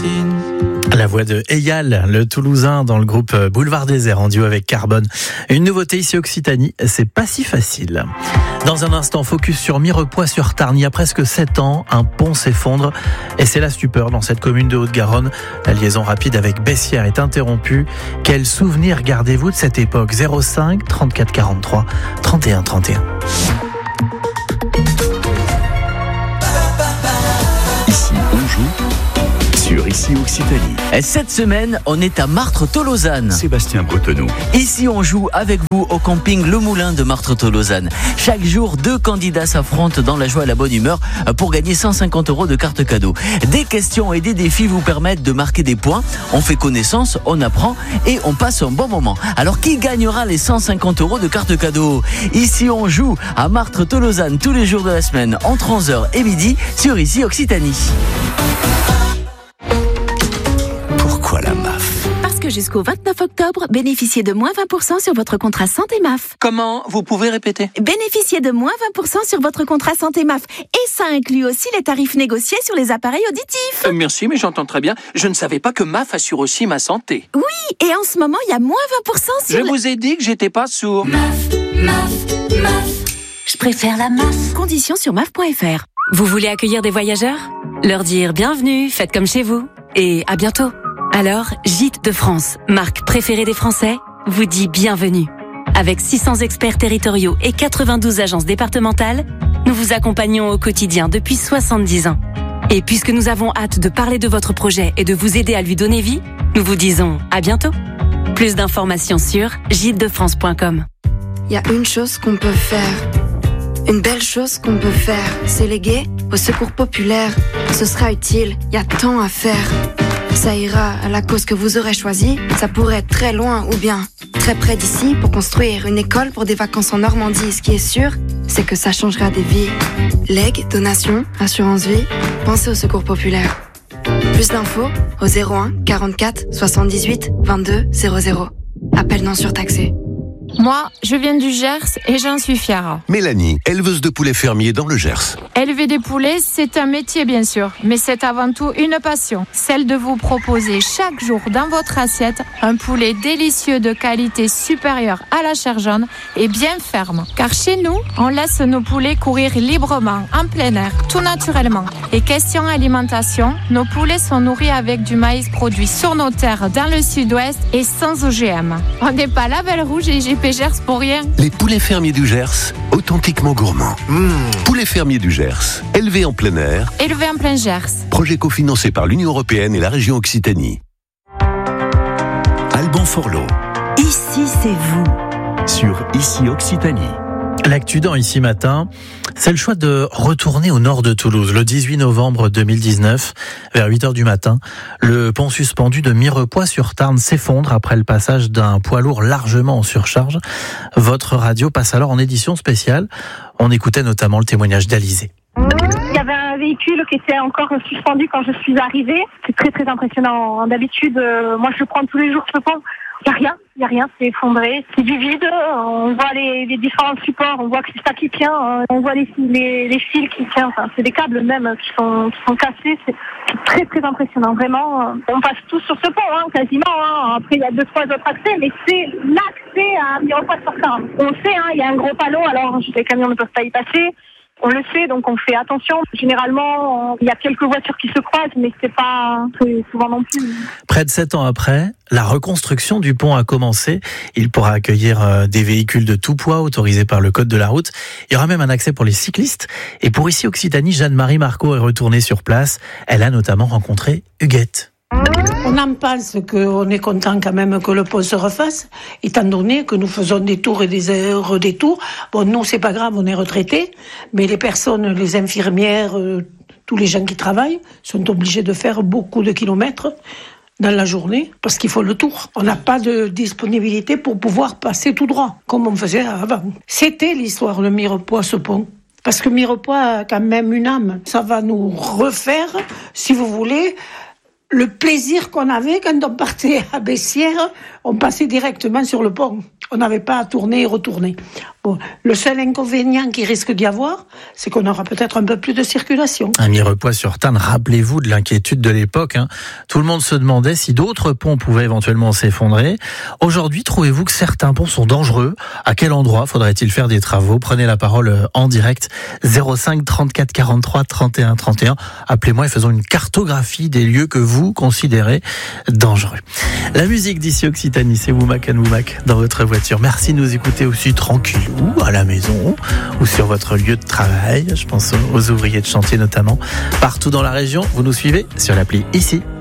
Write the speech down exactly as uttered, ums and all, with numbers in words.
racines. La voix de Eyal, le Toulousain, dans le groupe Boulevard Désert, en duo avec Carbone. Une nouveauté ici Occitanie, c'est pas si facile. Dans un instant, focus sur Mirepoix-sur-Tarn. Il y a presque sept ans, un pont s'effondre et c'est la stupeur dans cette commune de Haute-Garonne. La liaison rapide avec Bessières est interrompue. Quel souvenir gardez-vous de cette époque ? zéro cinq trente-quatre quarante-trois trente et un trente et un. Ici, on joue sur Ici Occitanie. Et cette semaine, on est à Martres-Tolosane. Sébastien Bretonneau. Ici, on joue avec vous au camping Le Moulin de Martres-Tolosane. Chaque jour, deux candidats s'affrontent dans la joie et la bonne humeur pour gagner cent cinquante euros de cartes cadeaux. Des questions et des défis vous permettent de marquer des points. On fait connaissance, on apprend et on passe un bon moment. Alors, qui gagnera les cent cinquante euros de cartes cadeaux ? Ici, on joue à Martres-Tolosane tous les jours de la semaine entre onze heures et midi sur Ici Occitanie. Pourquoi la M A F ? Parce que jusqu'au vingt-neuf octobre, bénéficiez de moins vingt pour cent sur votre contrat santé M A F. Comment ? Vous pouvez répéter ? Bénéficiez de moins vingt pour cent sur votre contrat santé M A F. Et ça inclut aussi les tarifs négociés sur les appareils auditifs. Euh, merci, mais j'entends très bien. Je ne savais pas que M A F assure aussi ma santé. Oui, et en ce moment, il y a moins vingt pour cent sur... Je le... vous ai dit que j'étais pas sourd. M A F, M A F, M A F. Je préfère la M A F. Conditions sur M A F point F R. Vous voulez accueillir des voyageurs ? Leur dire bienvenue, faites comme chez vous. Et à bientôt. Alors, Gîtes de France, marque préférée des Français, vous dit bienvenue. Avec six cents experts territoriaux et quatre-vingt-douze agences départementales, nous vous accompagnons au quotidien depuis soixante-dix ans. Et puisque nous avons hâte de parler de votre projet et de vous aider à lui donner vie, nous vous disons à bientôt. Plus d'informations sur gîtes de france point com. Il y a une chose qu'on peut faire, une belle chose qu'on peut faire, c'est léguer au secours populaire. Ce sera utile, il y a tant à faire. Ça ira à la cause que vous aurez choisie. Ça pourrait être très loin ou bien très près d'ici pour construire une école pour des vacances en Normandie. Ce qui est sûr, c'est que ça changera des vies. Legs, donations, assurance vie, pensez au secours populaire. Plus d'infos au zéro un quarante-quatre soixante-dix-huit vingt-deux zéro zéro. Appel non surtaxé. Moi, je viens du Gers et j'en suis fière. Mélanie, éleveuse de poulets fermiers dans le Gers. Élever des poulets, c'est un métier bien sûr, mais c'est avant tout une passion. Celle de vous proposer chaque jour dans votre assiette un poulet délicieux de qualité supérieure à la chair jaune et bien ferme. Car chez nous, on laisse nos poulets courir librement, en plein air, tout naturellement. Et question alimentation, nos poulets sont nourris avec du maïs produit sur nos terres dans le sud-ouest et sans O G M. On n'est pas Label Rouge et J P Gers pour rien. Les poulets fermiers du Gers, authentiquement gourmands. Mmh. Poulets fermiers du Gers, élevés en plein air. Élevés en plein Gers. Projet cofinancé par l'Union Européenne et la région Occitanie. Alban Forlot. Ici, c'est vous. Sur Ici Occitanie. L'actu dans Ici Matin, c'est le choix de retourner au nord de Toulouse. Le dix-huit novembre deux mille dix-neuf, vers huit heures du matin, le pont suspendu de Mirepoix-sur-Tarn s'effondre après le passage d'un poids lourd largement en surcharge. Votre radio passe alors en édition spéciale. On écoutait notamment le témoignage d'Alizé. Il y avait un véhicule qui était encore suspendu quand je suis arrivée. C'est très très impressionnant. D'habitude, euh, moi je prends tous les jours ce pont. Il n'y a rien, il n'y a rien, c'est effondré, c'est du vide, on voit les, les différents supports, on voit que c'est ça qui tient, on voit les, les, les fils qui tiennent, enfin, c'est des câbles même qui sont, qui sont cassés, c'est, c'est très très impressionnant, vraiment. On passe tous sur ce pont, hein, quasiment, hein. Après il y a deux, trois autres accès, mais c'est l'accès à Mirepoix-sur-Tarn. On le sait, hein, il y a un gros panneau, alors les camions ne peuvent pas y passer. On le sait, donc on fait attention. Généralement, il y a quelques voitures qui se croisent, mais c'est pas très souvent non plus. Près de sept ans après, la reconstruction du pont a commencé. Il pourra accueillir des véhicules de tout poids autorisés par le code de la route. Il y aura même un accès pour les cyclistes. Et pour Ici Occitanie, Jeanne-Marie Marco est retournée sur place. Elle a notamment rencontré Huguette. On en pense qu'on est content quand même que le pont se refasse, étant donné que nous faisons des tours et des heures des tours. Bon, nous, c'est pas grave, on est retraités, mais les personnes, les infirmières, euh, tous les gens qui travaillent sont obligés de faire beaucoup de kilomètres dans la journée parce qu'il faut le tour. On n'a pas de disponibilité pour pouvoir passer tout droit, comme on faisait avant. C'était l'histoire de Mirepoix, ce pont. Parce que Mirepoix a quand même une âme. Ça va nous refaire, si vous voulez, le plaisir qu'on avait quand on partait à Bessières, on passait directement sur le pont. On n'avait pas à tourner et retourner. Bon, le seul inconvénient qu'il risque d'y avoir, c'est qu'on aura peut-être un peu plus de circulation. À Mirepoix-sur-Tarn, rappelez-vous de l'inquiétude de l'époque. Hein. Tout le monde se demandait si d'autres ponts pouvaient éventuellement s'effondrer. Aujourd'hui, trouvez-vous que certains ponts sont dangereux ? À quel endroit faudrait-il faire des travaux ? Prenez la parole en direct. zéro cinq trente-quatre quarante-trois trente et un trente et un. Appelez-moi et faisons une cartographie des lieux que vous considérez dangereux. La musique d'ici Occitanie, c'est Woumac and Woumac dans votre voiture. Merci de nous écouter aussi tranquille. Ou à la maison, ou sur votre lieu de travail, je pense aux ouvriers de chantier notamment. Partout dans la région, vous nous suivez sur l'appli ici.